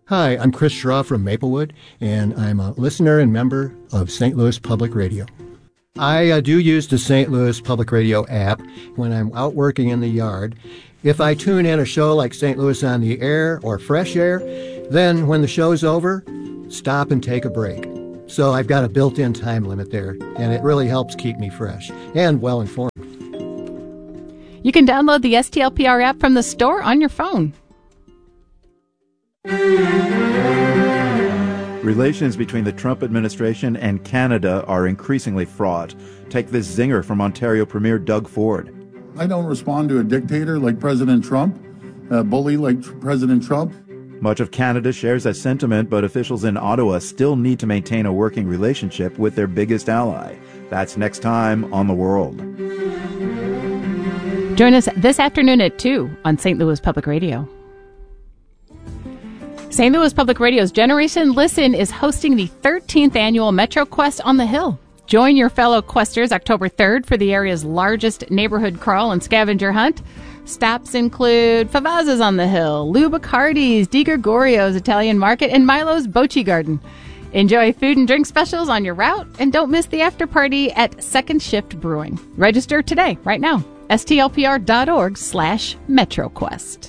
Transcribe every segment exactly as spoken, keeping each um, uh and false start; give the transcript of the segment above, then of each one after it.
Hi, I'm Chris Schraw from Maplewood, and I'm a listener and member of Saint Louis Public Radio. I uh, do use the Saint Louis Public Radio app when I'm out working in the yard. If I tune in a show like Saint Louis on the Air or Fresh Air, then when the show's over, stop and take a break. So I've got a built-in time limit there, and it really helps keep me fresh and well-informed. You can download the S T L P R app from the store on your phone. Relations between the Trump administration and Canada are increasingly fraught. Take this zinger from Ontario Premier Doug Ford. I don't respond to a dictator like President Trump, a bully like President Trump. Much of Canada shares that sentiment, but officials in Ottawa still need to maintain a working relationship with their biggest ally. That's next time on The World. Join us this afternoon at two on Saint Louis Public Radio. Saint Louis Public Radio's Generation Listen is hosting the thirteenth annual Metro Quest on the Hill. Join your fellow Questers October third for the area's largest neighborhood crawl and scavenger hunt. Stops include Favazza's on the Hill, Lou Bacardi's, Di Gregorio's Italian Market, and Milo's Bocce Garden. Enjoy food and drink specials on your route, and don't miss the after party at Second Shift Brewing. Register today, right now. stlpr.org slash MetroQuest.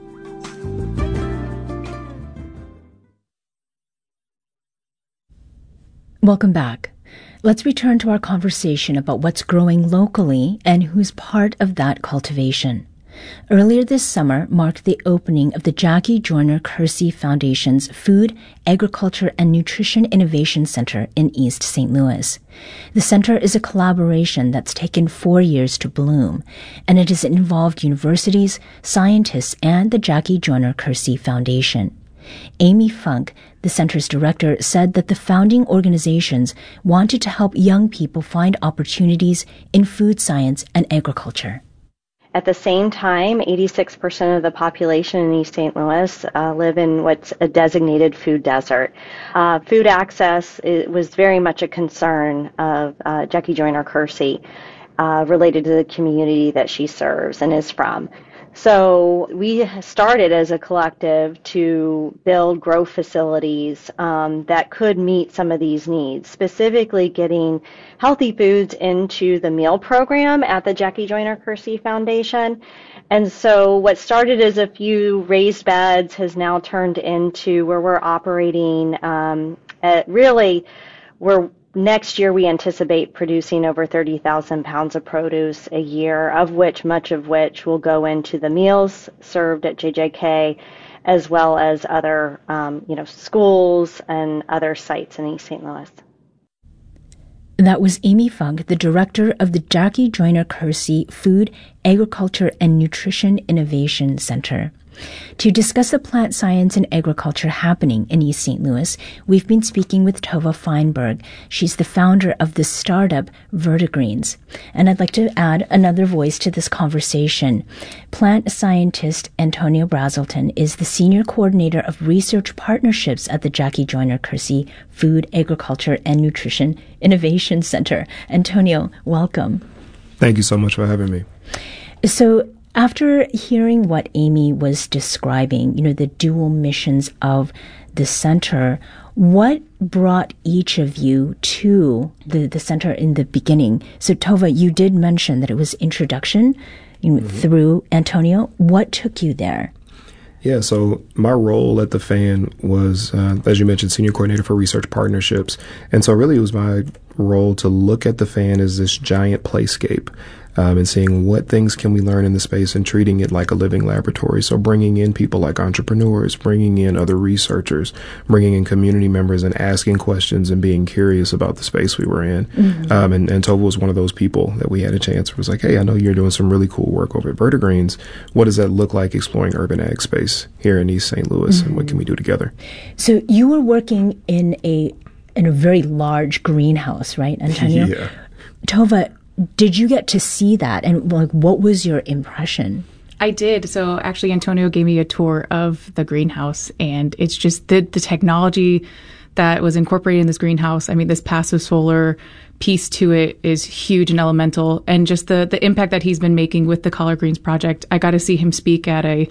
Welcome back. Let's return to our conversation about what's growing locally and who's part of that cultivation. Earlier this summer marked the opening of the Jackie Joyner Kersee Foundation's Food, Agriculture, and Nutrition Innovation Center in East Saint Louis. The center is a collaboration that's taken four years to bloom, and it has involved universities, scientists, and the Jackie Joyner Kersee Foundation. Amy Funk, the center's director, said that the founding organizations wanted to help young people find opportunities in food science and agriculture. At the same time, eighty-six percent of the population in East Saint Louis uh, live in what's a designated food desert. Uh, food access it was very much a concern of uh, Jackie Joyner Kersee uh, related to the community that she serves and is from. So we started as a collective to build grow facilities um, that could meet some of these needs, specifically getting healthy foods into the meal program at the Jackie Joyner Kersee Foundation. And so what started as a few raised beds has now turned into where we're operating um, at really, we're Next year, we anticipate producing over thirty thousand pounds of produce a year, of which much of which will go into the meals served at J J K, as well as other, um, you know, schools and other sites in East Saint Louis. That was Amy Funk, the director of the Jackie Joyner Kersee Food, Agriculture, and Nutrition Innovation Center. To discuss the plant science and agriculture happening in East Saint Louis, we've been speaking with Tova Feinberg. She's the founder of the startup Vertigreens. And I'd like to add another voice to this conversation. Plant scientist Antonio Brazelton is the senior coordinator of research partnerships at the Jackie Joyner Kersee Food, Agriculture, and Nutrition Innovation Center. Antonio, welcome. Thank you so much for having me. So, after hearing what Amy was describing, you know, the dual missions of the center, what brought each of you to the, the center in the beginning? So, Tova, you did mention that it was introduction you know, mm-hmm. through Antonio. What took you there? Yeah, so my role at the Fan was, uh, as you mentioned, senior coordinator for research partnerships. And so really it was my role to look at the Fan as this giant playscape. Um, and seeing what things can we learn in the space and treating it like a living laboratory. So bringing in people like entrepreneurs, bringing in other researchers, bringing in community members and asking questions and being curious about the space we were in. Mm-hmm. Um, and, and Tova was one of those people that we had a chance. It was like, hey, I know you're doing some really cool work over at Vertigreens. What does that look like exploring urban ag space here in East Saint Louis? Mm-hmm. And what can we do together? So you were working in a in a very large greenhouse, right, Antonio? Yeah. Tova, did you get to see that? And like, what was your impression? I did. So actually, Antonio gave me a tour of the greenhouse, and it's just the, the technology that was incorporated in this greenhouse. I mean, this passive solar piece to it is huge and elemental, and just the, the impact that he's been making with the Collard Greens project. I got to see him speak at a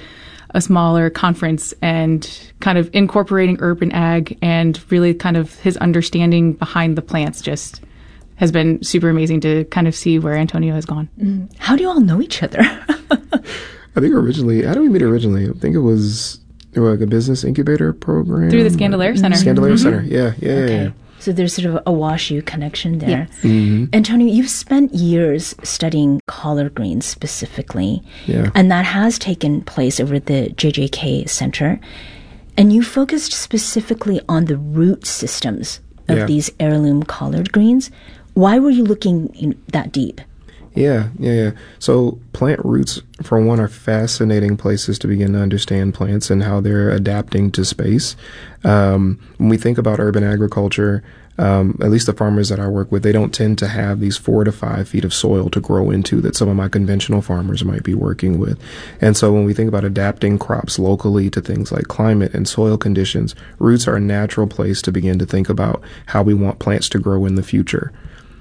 a smaller conference and kind of incorporating urban ag and really kind of his understanding behind the plants just has been super amazing to kind of see where Antonio has gone. Mm. How do you all know each other? I think originally, how did we meet originally? I think it was like a business incubator program. Through the Scandalaire Center. Scandalaire mm-hmm. Center, yeah, yeah, okay. yeah, yeah. So there's sort of a WashU connection there. Yes. Mm-hmm. Antonio, you've spent years studying collard greens specifically, yeah. and that has taken place over at the J J K Center. And you focused specifically on the root systems of yeah. these heirloom collard greens. Why were you looking in, that deep? Yeah, yeah, yeah. So plant roots, for one, are fascinating places to begin to understand plants and how they're adapting to space. Um, when we think about urban agriculture, um, at least the farmers that I work with, they don't tend to have these four to five feet of soil to grow into that some of my conventional farmers might be working with. And so when we think about adapting crops locally to things like climate and soil conditions, roots are a natural place to begin to think about how we want plants to grow in the future.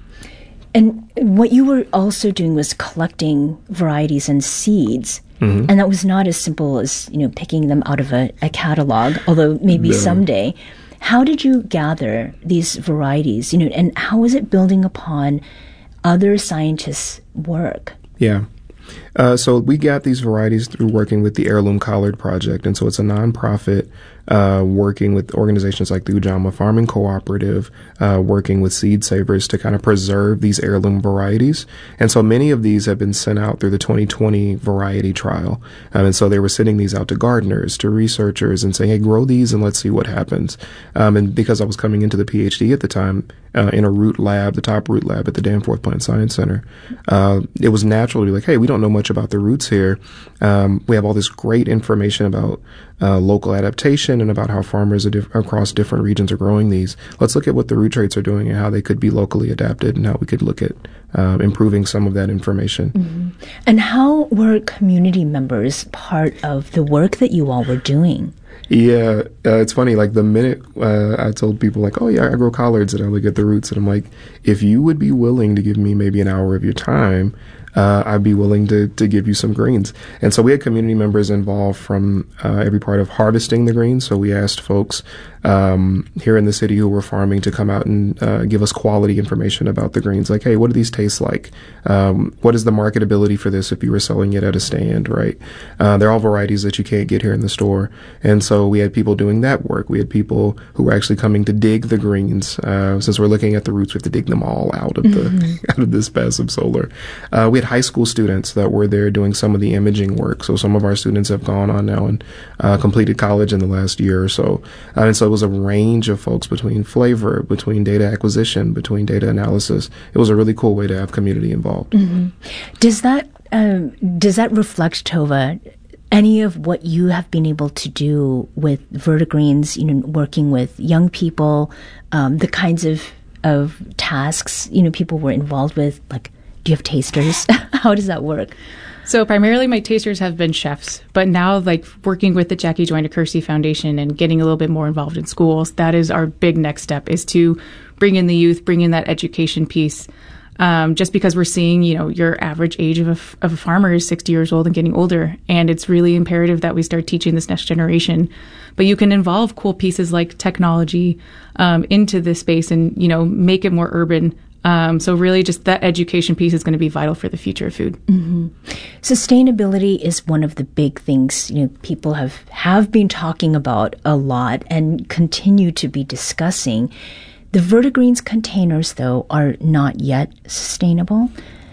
And what you were also doing was collecting varieties and seeds. Mm-hmm. And that was not as simple as, you know, picking them out of a, a catalog, although maybe no. someday. How did you gather these varieties, you know, and how is it building upon other scientists' work? Yeah. Uh, so we got these varieties through working with the Heirloom Collard Project. And so it's a nonprofit uh, working with organizations like the Ujamaa Farming Cooperative, uh, working with seed savers to kind of preserve these heirloom varieties. And so many of these have been sent out through the twenty twenty variety trial. Um, and so they were sending these out to gardeners, to researchers, and saying, hey, grow these and let's see what happens. Um, and because I was coming into the PhD at the time uh, in a root lab, the top root lab at the Danforth Plant Science Center, uh, it was natural to be like, hey, we don't know much about the roots here. Um, we have all this great information about uh, local adaptation and about how farmers diff- across different regions are growing these. Let's look at what the root traits are doing and how they could be locally adapted and how we could look at uh, improving some of that information. Mm-hmm. And how were community members part of the work that you all were doing? Yeah, uh, it's funny. Like the minute uh, I told people, like, "Oh yeah, I grow collards," and I look at the roots, and I'm like, "If you would be willing to give me maybe an hour of your time, uh, I'd be willing to to give you some greens." And so we had community members involved from uh, every part of harvesting the greens. So we asked folks um, here in the city who were farming to come out and uh, give us quality information about the greens. Like, hey, what do these taste like? Um, what is the marketability for this if you were selling it at a stand, right? Uh, they're all varieties that you can't get here in the store. And so we had people doing that work. We had people who were actually coming to dig the greens. Uh, since we're looking at the roots, we have to dig them all out of the mm-hmm. out of this passive solar. Uh, we had high school students that were there doing some of the imaging work. So some of our students have gone on now and uh, completed college in the last year or so. Uh, and so it was a range of folks between flavor, between data acquisition, between data analysis. It was a really cool way to have community involved. Mm-hmm. Does that um, does that reflect, Tova, any of what you have been able to do with Vertigreens, you know, working with young people, um, the kinds of of tasks, you know, people were involved with? Like, do you have tasters? How does that work? So primarily my tasters have been chefs, but now like working with the Jackie Joyner Kersee Foundation and getting a little bit more involved in schools, that is our big next step, is to bring in the youth, bring in that education piece. Um, just because we're seeing, you know, your average age of a, of a farmer is sixty years old and getting older. And it's really imperative that we start teaching this next generation. But you can involve cool pieces like technology um, into this space and, you know, make it more urban. Um, so really just that education piece is going to be vital for the future of food. Mm-hmm. Sustainability is one of the big things, you know, people have, have been talking about a lot and continue to be discussing. The Vertigreens containers, though, are not yet sustainable.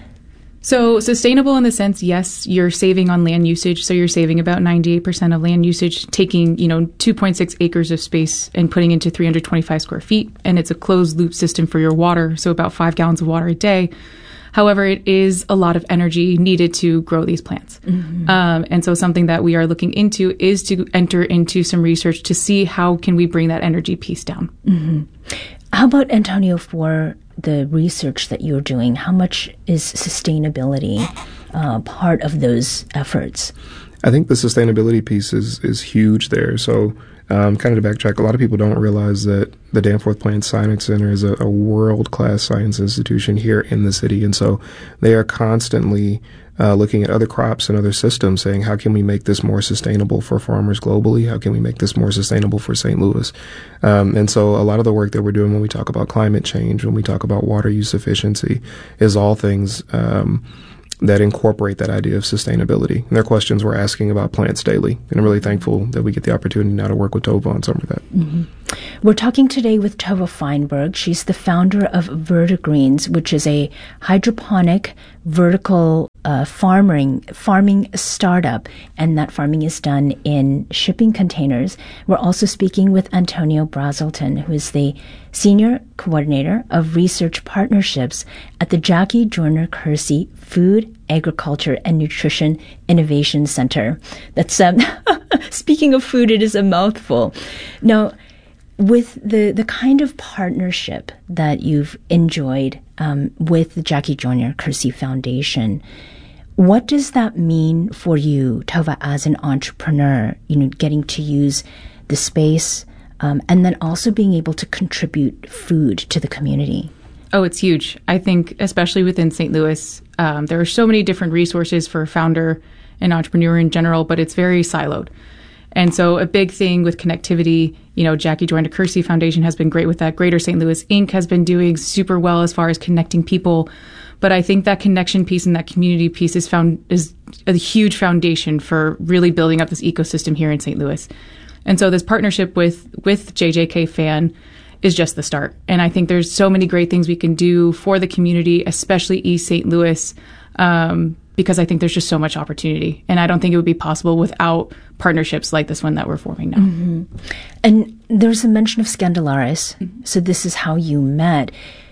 So sustainable in the sense, yes, you're saving on land usage. So you're saving about ninety-eight percent of land usage, taking, you know, two point six acres of space and putting into three hundred twenty-five square feet. And it's a closed loop system for your water. So about five gallons of water a day. However, it is a lot of energy needed to grow these plants. Mm-hmm. Um, and so something that we are looking into is to enter into some research to see how can we bring that energy piece down. Mm-hmm. How about, Antonio, for the research that you're doing, how much is sustainability uh, part of those efforts? I think the sustainability piece is, is huge there. So um, kind of to backtrack, a lot of people don't realize that the Danforth Plant Science Center is a, a world-class science institution here in the city. And so they are constantly uh, looking at other crops and other systems, saying, how can we make this more sustainable for farmers globally? How can we make this more sustainable for Saint Louis? Um, and so a lot of the work that we're doing when we talk about climate change, when we talk about water use efficiency, is all things um, that incorporate that idea of sustainability. And they're questions we're asking about plants daily. And I'm really thankful that we get the opportunity now to work with Tova on some of that. Mm-hmm. We're talking today with Tova Feinberg. She's the founder of Vertigreens, which is a hydroponic vertical uh, farming farming startup, and that farming is done in shipping containers. We're also speaking with Antonio Brazelton, who is the Senior Coordinator of Research Partnerships at the Jackie Joyner Kersee Food, Agriculture, and Nutrition Innovation Center. That's um, speaking of food, it is a mouthful. Now, with the, the kind of partnership that you've enjoyed um, with the Jackie Joyner Kersee Foundation, what does that mean for you, Tova, as an entrepreneur, you know, getting to use the space um, and then also being able to contribute food to the community? Oh, it's huge. I think especially within Saint Louis, um, there are so many different resources for a founder and entrepreneur in general, but it's very siloed. And so a big thing with connectivity, you know, Jackie Joyner Kersee Foundation has been great with that. Greater Saint Louis Incorporated has been doing super well as far as connecting people. But I think that connection piece and that community piece is found is a huge foundation for really building up this ecosystem here in Saint Louis. And so this partnership with, with J J K F A N is just the start. And I think there's so many great things we can do for the community, especially East Saint Louis, um, because I think there's just so much opportunity. And I don't think it would be possible without partnerships like this one that we're forming now. Mm-hmm. And there's a mention of Scandalaris. Mm-hmm. So this is how you met.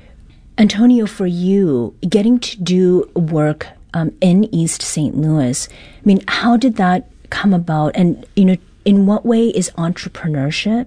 Antonio, for you, getting to do work um, in East Saint Louis, I mean, how did that come about? And, you know, in what way is entrepreneurship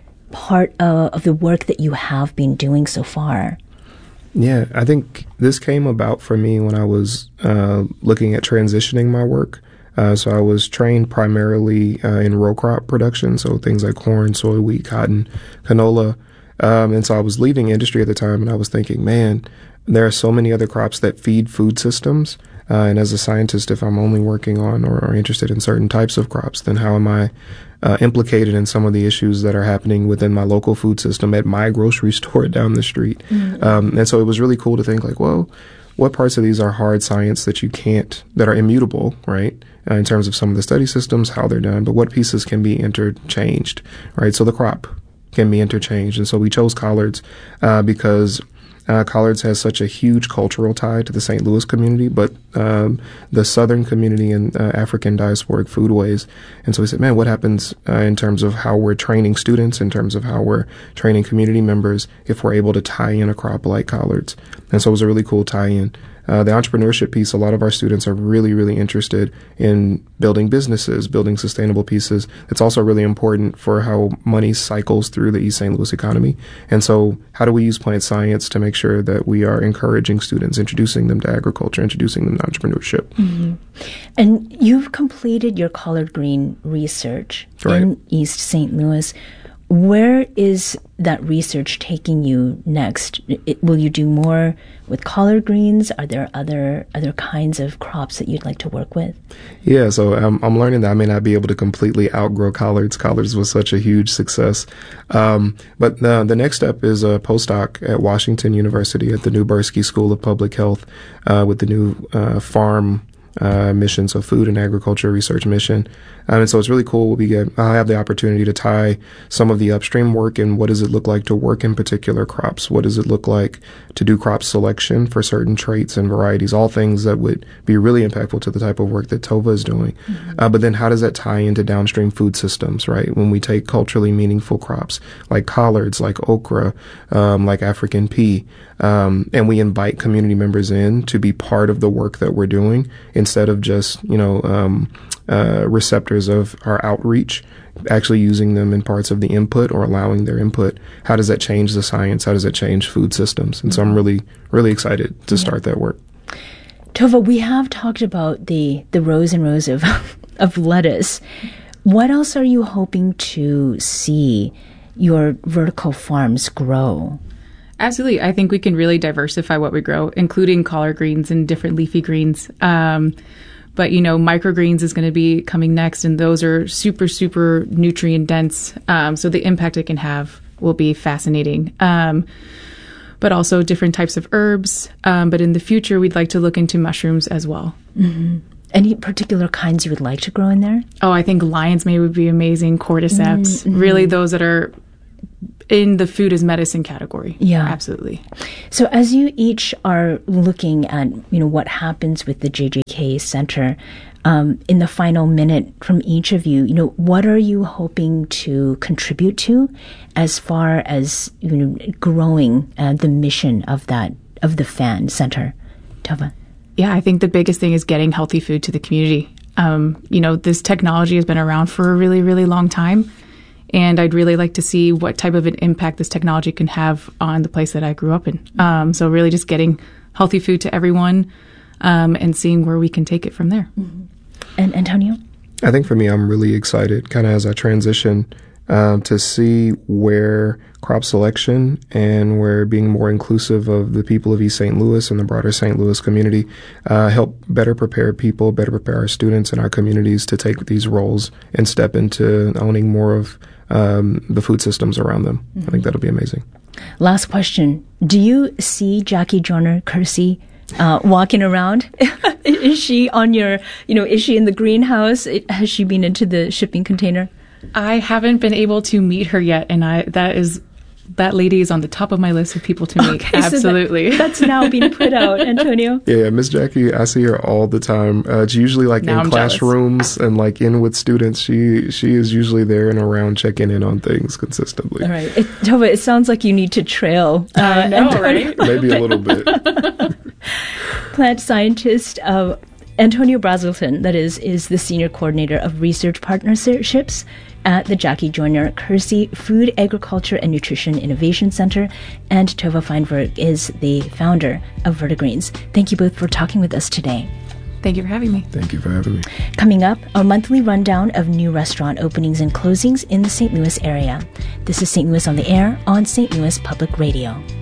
part uh, of the work that you have been doing so far? Yeah, I think this came about for me when I was uh, looking at transitioning my work. Uh, so I was trained primarily uh, in row crop production, so things like corn, soy, wheat, cotton, canola. Um, and so I was leaving industry at the time, and I was thinking, man, there are so many other crops that feed food systems. Uh, and as a scientist, if I'm only working on or, or interested in certain types of crops, then how am I uh, implicated in some of the issues that are happening within my local food system at my grocery store down the street? Mm-hmm. Um, and so it was really cool to think like, well, what parts of these are hard science that you can't, that are immutable, right? Uh, in terms of some of the study systems, how they're done, but what pieces can be interchanged, right? So the crop can be interchanged. And so we chose collards uh, because Uh, Collards has such a huge cultural tie to the Saint Louis community, but um, the Southern community and uh, African diasporic foodways. And so we said, man, what happens uh, in terms of how we're training students, in terms of how we're training community members, if we're able to tie in a crop like collards? And so it was a really cool tie-in. Uh, the entrepreneurship piece, a lot of our students are really, really interested in building businesses, building sustainable pieces. It's also really important for how money cycles through the East Saint Louis economy. And so how do we use plant science to make sure that we are encouraging students, introducing them to agriculture, introducing them to entrepreneurship? Mm-hmm. And you've completed your collard green research right. in East Saint Louis. Where is that research taking you next? It, will you do more with collard greens? Are there other other kinds of crops that you'd like to work with? Yeah, so um, I'm learning that I may not be able to completely outgrow collards. Collards was such a huge success. Um, but the, the next step is a postdoc at Washington University at the Newbursky School of Public Health uh, with the new uh, farm Uh, mission, so food and agriculture research mission. Um, and so it's really cool. We get, I have the opportunity to tie some of the upstream work and what does it look like to work in particular crops? What does it look like to do crop selection for certain traits and varieties? All things that would be really impactful to the type of work that Tova is doing. Mm-hmm. Uh, but then how does that tie into downstream food systems, right? When we take culturally meaningful crops like collards, like okra, um, like African pea, um, and we invite community members in to be part of the work that we're doing instead of just, you know, um, uh, receptors of our outreach, actually using them in parts of the input or allowing their input. How does that change the science? How does that change food systems? And so I'm really, really excited to start that work. Tova, we have talked about the, the rows and rows of of lettuce. What else are you hoping to see your vertical farms grow? Absolutely. I think we can really diversify what we grow, including collard greens and different leafy greens. Um, but, you know, microgreens is going to be coming next, and those are super, super nutrient dense. Um, so the impact it can have will be fascinating. Um, but also different types of herbs. Um, but in the future, we'd like to look into mushrooms as well. Mm-hmm. Any particular kinds you would like to grow in there? Oh, I think lion's mane would be amazing. Cordyceps, mm-hmm. really those that are in the food as medicine category. Yeah. Absolutely. So as you each are looking at, you know, what happens with the J J K Center, um, in the final minute from each of you, you know, what are you hoping to contribute to as far as, you know, growing uh, the mission of that, of the Fan Center? Tova? Yeah, I think the biggest thing is getting healthy food to the community. Um, you know, this technology has been around for a really, really long time. And I'd really like to see what type of an impact this technology can have on the place that I grew up in. Um, so really just getting healthy food to everyone um, and seeing where we can take it from there. Mm-hmm. And Antonio? I think for me, I'm really excited kind of as I transition um, to see where crop selection and where being more inclusive of the people of East Saint Louis and the broader Saint Louis community uh, help better prepare people, better prepare our students and our communities to take these roles and step into owning more of um, the food systems around them. Mm-hmm. I think that'll be amazing. Last question. Do you see Jackie Joyner Kersey uh, walking around? Is she on your, you know, is she in the greenhouse? Has she been into the shipping container? I haven't been able to meet her yet, and I that is that lady is on the top of my list of people to meet. Okay, So absolutely. that, that's now being put out, Antonio. Yeah, Miss Jackie, I see her all the time. Uh, it's usually like now in I'm classrooms jealous. and like in with students. She she is usually there and around checking in on things consistently. All right, it, Tova, it sounds like you need to trail. Uh, I know, Antonio. right? Maybe a little bit. Plant scientist uh, Antonio Brazelton, that is, is the senior coordinator of research partnerships at the Jackie Joyner Kersey Food, Agriculture, and Nutrition Innovation Center, and Tova Feinberg is the founder of Vertigreens. Thank you both for talking with us today. Thank you for having me. Thank you for having me. Coming up, our monthly rundown of new restaurant openings and closings in the Saint Louis area. This is Saint Louis on the Air on Saint Louis Public Radio.